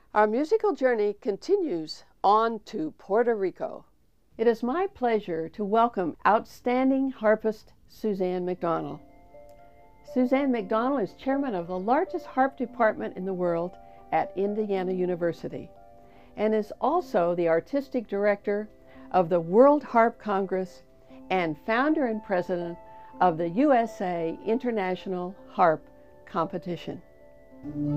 Our musical journey continues on to Puerto Rico. It is my pleasure to welcome outstanding harpist Suzanne McDonald. Suzanne McDonald is chairman of the largest harp department in the world at Indiana University and is also the artistic director of the World Harp Congress and founder and president of the USA International Harp Competition.